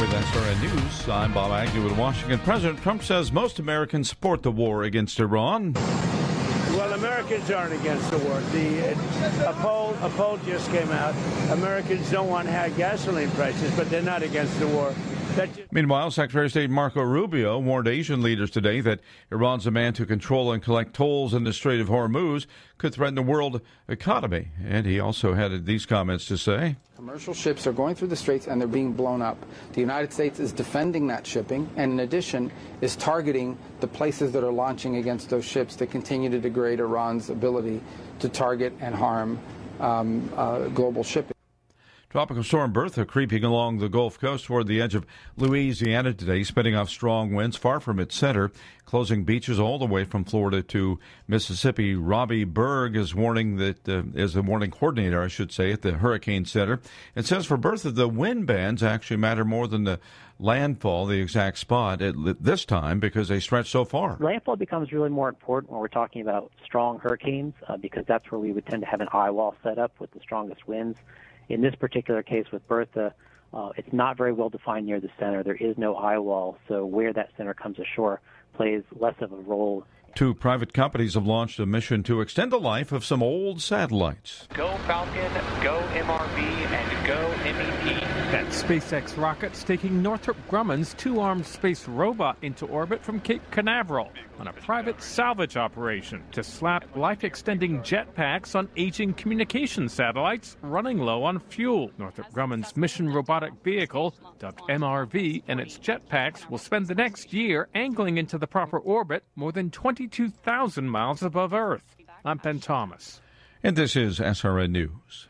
with SRN News. I'm Bob Agnew in Washington. President Trump says most Americans support the war against Iran. Well, Americans aren't against the war. A poll just came out. Americans don't want high gasoline prices, but they're not against the war. Meanwhile, Secretary of State Marco Rubio warned Asian leaders today that Iran's demand to control and collect tolls in the Strait of Hormuz could threaten the world economy. And he also had these comments to say. Commercial ships are going through the straits and they're being blown up. The United States is defending that shipping and, in addition, is targeting the places that are launching against those ships that continue to degrade Iran's ability to target and harm global shipping. Tropical storm Bertha creeping along the Gulf Coast toward the edge of Louisiana today, spinning off strong winds far from its center, closing beaches all the way from Florida to Mississippi. Robbie Berg is warning that is the warning coordinator, I should say, at the Hurricane Center. It says for Bertha, the wind bands actually matter more than the landfall, the exact spot at this time, because they stretch so far. Landfall becomes really more important when we're talking about strong hurricanes, because that's where we would tend to have an eye wall set up with the strongest winds. In this particular case with Bertha, it's not very well defined near the center. There is no eye wall, so where that center comes ashore plays less of a role. 2 private companies have launched a mission to extend the life of some old satellites. Go Falcon, go MRV, and go MEP. That's SpaceX rockets taking Northrop Grumman's 2-armed space robot into orbit from Cape Canaveral on a private salvage operation to slap life-extending jetpacks on aging communication satellites running low on fuel. Northrop Grumman's mission robotic vehicle, dubbed MRV, and its jetpacks will spend the next year angling into the proper orbit more than 22,000 miles above Earth. I'm Ben Thomas. And this is SRN News.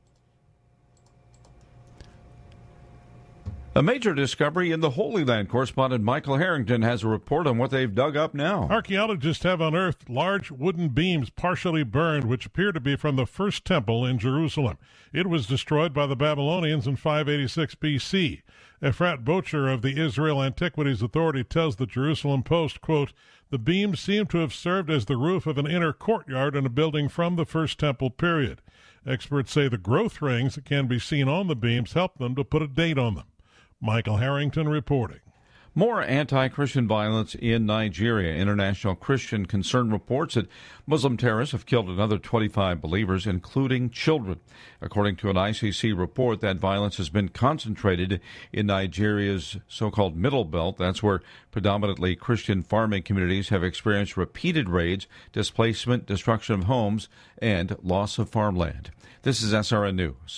A major discovery in the Holy Land. Correspondent Michael Harrington has a report on what they've dug up now. Archaeologists have unearthed large wooden beams partially burned, which appear to be from the first temple in Jerusalem. It was destroyed by the Babylonians in 586 B.C. Efrat Bocher of the Israel Antiquities Authority tells the Jerusalem Post, quote, "The beams seem to have served as the roof of an inner courtyard in a building from the First Temple period. Experts say the growth rings that can be seen on the beams help them to put a date on them." Michael Harrington reporting. More anti-Christian violence in Nigeria. International Christian Concern reports that Muslim terrorists have killed another 25 believers, including children. According to an ICC report, that violence has been concentrated in Nigeria's so-called Middle Belt. That's where predominantly Christian farming communities have experienced repeated raids, displacement, destruction of homes, and loss of farmland. This is SRN News.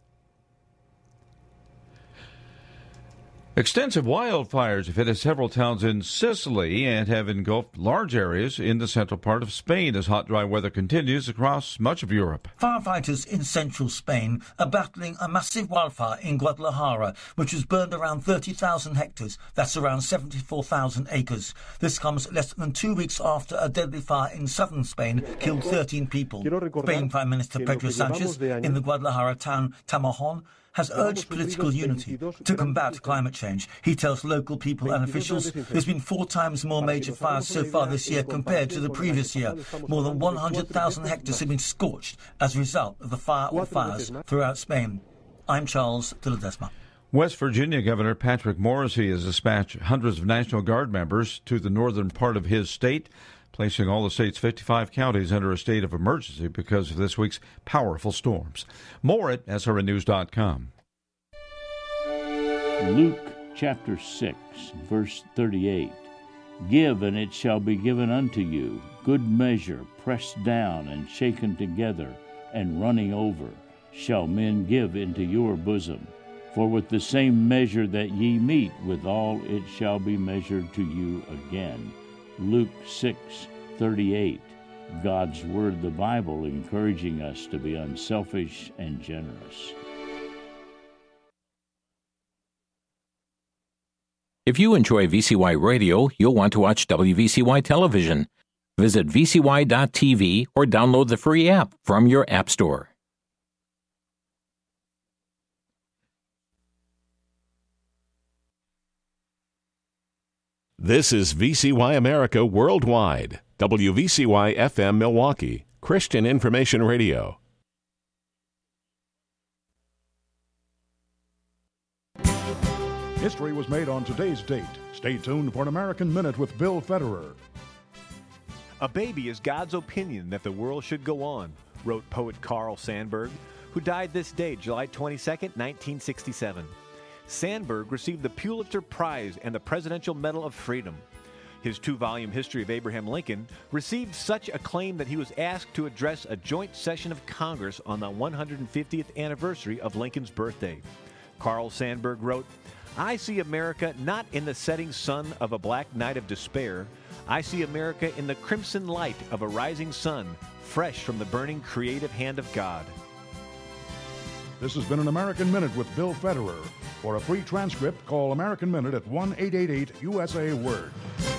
Extensive wildfires have hit several towns in Sicily and have engulfed large areas in the central part of Spain as hot, dry weather continues across much of Europe. Firefighters in central Spain are battling a massive wildfire in Guadalajara, which has burned around 30,000 hectares. That's around 74,000 acres. This comes less than 2 weeks after a deadly fire in southern Spain killed 13 people. Spain Prime Minister Pedro Sanchez in the Guadalajara town Tamarjón has urged political unity to combat climate change. He tells local people and officials there's been 4 times more major fires so far this year compared to the previous year. More than 100,000 hectares have been scorched as a result of the fire or fires throughout Spain. I'm Charles de Ledesma. West Virginia Governor Patrick Morrisey has dispatched hundreds of National Guard members to the northern part of his state, placing all the state's 55 counties under a state of emergency because of this week's powerful storms. More at srnnews.com. Luke chapter 6, verse 38. Give, and it shall be given unto you, good measure, pressed down and shaken together, and running over, shall men give into your bosom. For with the same measure that ye meet withal, it shall be measured to you again. Luke 6:38, God's Word, the Bible, encouraging us to be unselfish and generous. If you enjoy VCY Radio, you'll want to watch WVCY Television. Visit vcy.tv or download the free app from your app store. This is VCY America Worldwide, WVCY FM Milwaukee, Christian Information Radio. History was made on today's date. Stay tuned for an American Minute with Bill Federer. A baby is God's opinion that the world should go on, wrote poet Carl Sandburg, who died this day, July 22, 1967. Sandburg received the Pulitzer Prize and the Presidential Medal of Freedom. His 2-volume History of Abraham Lincoln received such acclaim that he was asked to address a joint session of Congress on the 150th anniversary of Lincoln's birthday. Carl Sandburg wrote, "I see America not in the setting sun of a black night of despair. I see America in the crimson light of a rising sun, fresh from the burning creative hand of God." This has been an American Minute with Bill Federer. For a free transcript, call American Minute at 1-888-USA-WORD.